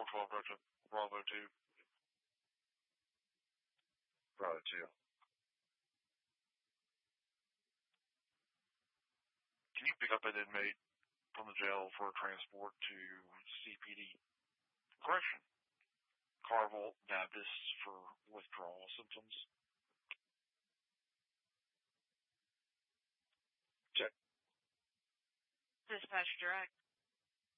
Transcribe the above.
12 Bravo 2. Bravo 2. Can you pick up an inmate from the jail for transport to CPD? Correction. Carville Baptist for withdrawal symptoms. Check. Dispatch direct.